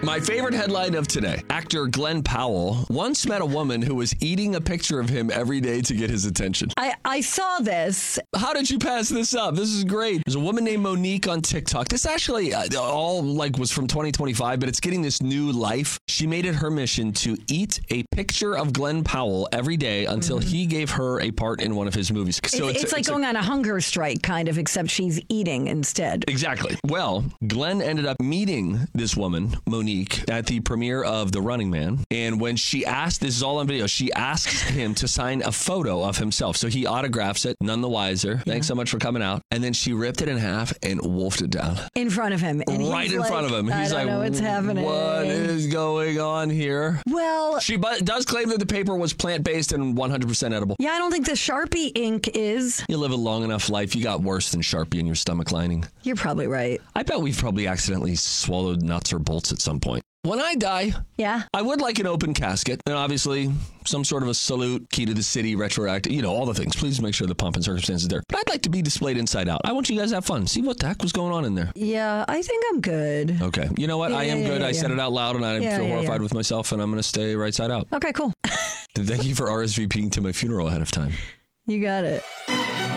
My favorite headline of today. Actor Glenn Powell once met a woman who was eating a picture of him every day to get his attention. I saw this. How did you pass this up? This is great. There's a woman named Monique on TikTok. This actually all was from 2025, but it's getting this new life. She made it her mission to eat a picture of Glenn Powell every day until he gave her a part in one of his movies. So it's like going on a hunger strike, kind of, except she's eating instead. Exactly. Well, Glenn ended up meeting this woman, Monique, at the premiere of The Running Man. And when she asked, this is all on video, she asks him to sign a photo of himself. So he autographs it, none the wiser. Thanks so much for coming out. And then she ripped it in half and wolfed it down. In front of him. And right in front of him. He's I don't know what's happening. What is going on here? Well, she does claim that the paper was plant-based and 100% edible. Yeah, I don't think the Sharpie ink is. You live a long enough life, you got worse than Sharpie in your stomach lining. You're probably right. I bet we've probably accidentally swallowed nuts or bolts at some point. When I die, I would like an open casket and obviously some sort of a salute, key to the city, retroactive, all the things. Please make sure the pomp and circumstance is there. But I'd like to be displayed inside out. I want you guys to have fun. See what the heck was going on in there. Yeah, I think I'm good. Okay. You know what? I am good. I said it out loud and I feel horrified with myself and I'm going to stay right side out. Okay, cool. Thank you for RSVPing to my funeral ahead of time. You got it.